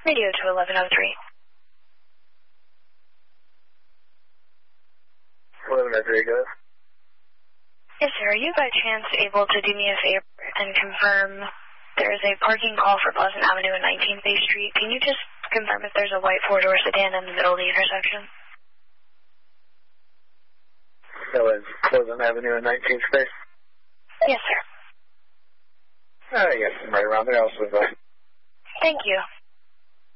Radio to 1103. 1103, go ahead. Yes, sir. Are you by chance able to do me a favor and confirm there's a parking call for Pleasant Avenue and 19th Bay Street? Can you just confirm if there's a white four-door sedan in the middle of the intersection? That was Pleasant Avenue and 19th Bay? Yes, sir. Yes, I'm right around there. I'll swing by. Thank you.